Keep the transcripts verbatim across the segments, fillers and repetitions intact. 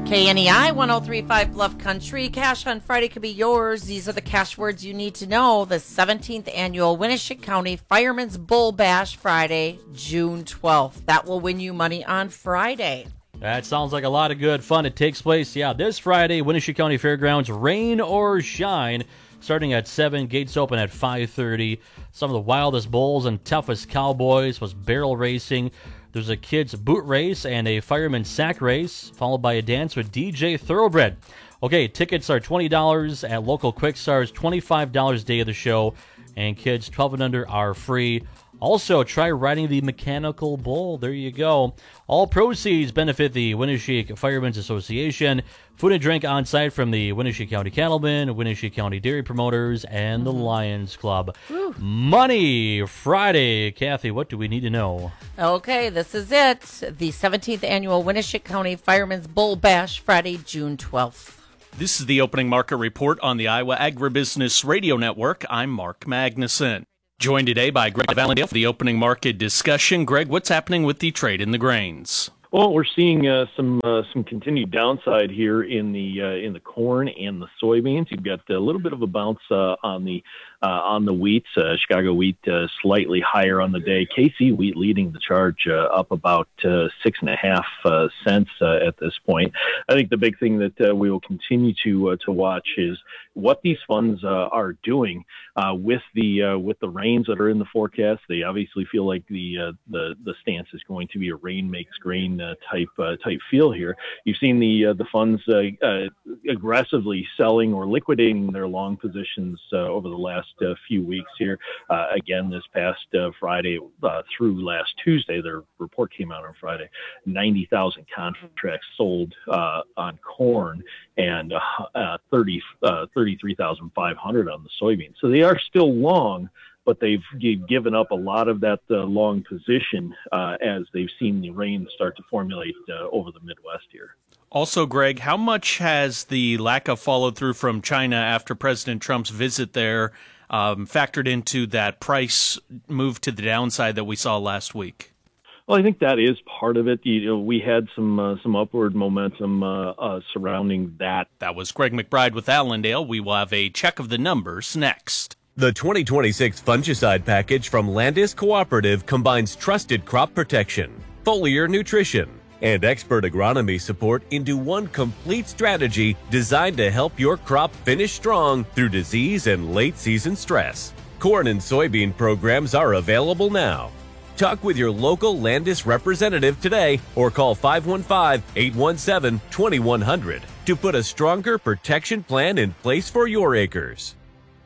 K N E I one oh three point five Bluff Country. Cash on Friday could be yours. These are the cash words you need to know. The seventeenth annual Winneshiek County Fireman's Bull Bash, Friday, June twelfth. That will win you money on Friday. That sounds like a lot of good fun. It takes place, yeah, this Friday, Winneshiek County Fairgrounds, rain or shine, starting at seven, gates open at five thirty. Some of the wildest bulls and toughest cowboys was barrel racing. There's a kids boot race and a fireman's sack race, followed by a dance with D J Thoroughbred. Okay, tickets are twenty dollars at local Quick Stars, twenty-five dollars day of the show, and kids twelve and under are free. Also, try riding the mechanical bull. There you go. All proceeds benefit the Winneshiek Firemen's Association. Food and drink on site from the Winneshiek County Cattlemen, Winneshiek County Dairy Promoters, and the Lions Club. Woo. Money Friday. Kathy, what do we need to know? Okay, this is it. The seventeenth annual Winneshiek County Firemen's Bull Bash, Friday, June twelfth. This is the opening market report on the Iowa Agribusiness Radio Network. I'm Mark Magnuson. Joined today by Greg Valendale for the opening market discussion. Greg, what's happening with the trade in the grains? Well, we're seeing uh, some uh, some continued downside here in the uh, in the corn and the soybeans. You've got a little bit of a bounce uh, on the uh, on the wheat. Uh, Chicago wheat uh, slightly higher on the day. K C wheat leading the charge, uh, up about uh, six and a half uh, cents uh, at this point. I think the big thing that uh, we will continue to uh, to watch is what these funds uh, are doing uh, with the uh, with the rains that are in the forecast. They obviously feel like the uh, the the stance is going to be a rain makes grain uh, type uh, type feel here. You've seen the uh, the funds uh, uh, aggressively selling or liquidating their long positions uh, over the last uh, few weeks here. Uh, again, this past uh, Friday uh, through last Tuesday, their report came out on Friday. ninety thousand contracts sold uh, on corn and uh, uh, thirty, uh, thirty-three thousand five hundred on the soybeans. So they are still long, but they've given up a lot of that uh, long position uh, as they've seen the rain start to formulate uh, over the Midwest here. Also, Greg, how much has the lack of follow-through from China after President Trump's visit there um, factored into that price move to the downside that we saw last week? Well, I think that is part of it. You know, we had some uh, some upward momentum uh, uh, surrounding that. That was Greg McBride with Allendale. We will have a check of the numbers next. The twenty twenty-six fungicide package from Landis Cooperative combines trusted crop protection, foliar nutrition, and expert agronomy support into one complete strategy designed to help your crop finish strong through disease and late-season stress. Corn and soybean programs are available now. Talk with your local Landis representative today or call five one five, eight one seven, two one zero zero to put a stronger protection plan in place for your acres.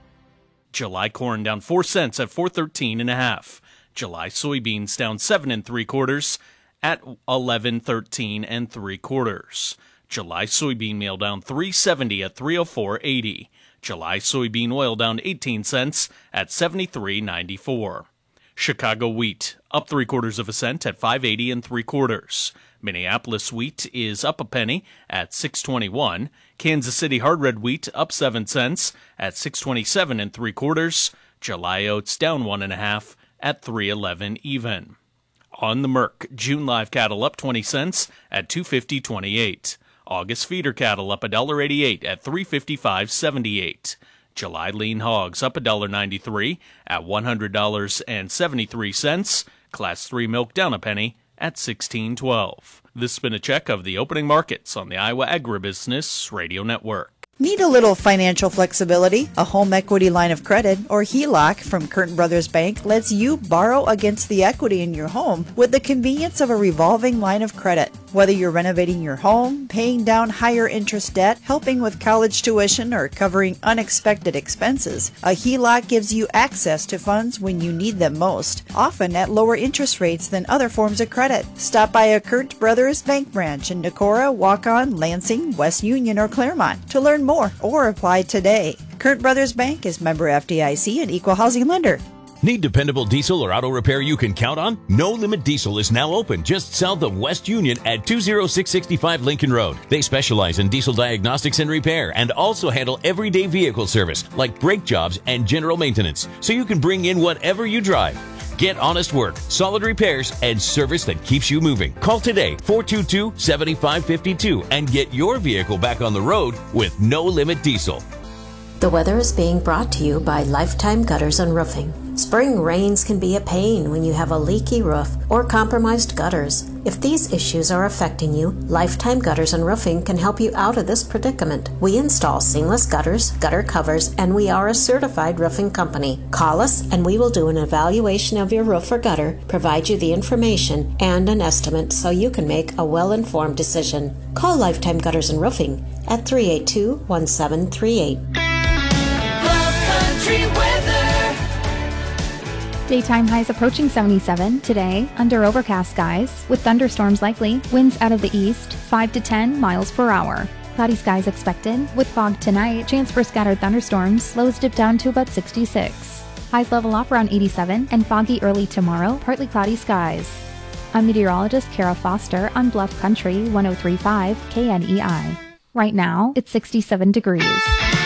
July corn down four cents at four thirteen and a half. July soybeans down seven and three quarters at eleven thirteen and three quarters. July soybean meal down three seventy at three oh four eighty. July soybean oil down eighteen cents at seventy-three ninety-four. Chicago wheat up three quarters of a cent at five eighty and three quarters. Minneapolis wheat is up a penny at six twenty-one. Kansas City hard red wheat up seven cents at six twenty-seven and three quarters. July oats down one and a half at three eleven even. On the Merc, June live cattle up twenty cents at two fifty twenty-eight. August feeder cattle up one dollar eighty-eight at three fifty-five seventy-eight. July lean hogs up one dollar ninety-three at one hundred dollars and seventy-three cents. Class three milk down a penny at sixteen twelve. This has been a check of the opening markets on the Iowa Agribusiness Radio Network. Need a little financial flexibility? A home equity line of credit, or H E L O C, from Curtin Brothers Bank lets you borrow against the equity in your home with the convenience of a revolving line of credit. Whether you're renovating your home, paying down higher interest debt, helping with college tuition, or covering unexpected expenses, a H E L O C gives you access to funds when you need them most, often at lower interest rates than other forms of credit. Stop by a Curtin Brothers Bank branch in Decorah, Waukon, Lansing, West Union, or Claremont to learn more or apply today. Curtin Brothers Bank is member F D I C and equal housing lender. Need dependable diesel or auto repair you can count on? No Limit Diesel is now open just south of West Union at two oh six six five Lincoln Road. They specialize in diesel diagnostics and repair and also handle everyday vehicle service like brake jobs and general maintenance, so you can bring in whatever you drive. Get honest work, solid repairs, and service that keeps you moving. Call today, four two two, seven five five two, and get your vehicle back on the road with No Limit Diesel. The weather is being brought to you by Lifetime Gutters and Roofing. Spring rains can be a pain when you have a leaky roof or compromised gutters. If these issues are affecting you, Lifetime Gutters and Roofing can help you out of this predicament. We install seamless gutters, gutter covers, and we are a certified roofing company. Call us and we will do an evaluation of your roof or gutter, provide you the information and an estimate so you can make a well-informed decision. Call Lifetime Gutters and Roofing at three eight two, one seven three eight. Daytime highs approaching seventy-seven. Today, under overcast skies, with thunderstorms likely. Winds out of the east, five to ten miles per hour. Cloudy skies expected. With fog tonight, chance for scattered thunderstorms. Lows dip down to about sixty-six. Highs level off around eighty-seven, and foggy early tomorrow, partly cloudy skies. I'm meteorologist Kara Foster on Bluff Country one oh three point five K N E I. Right now, it's sixty-seven degrees.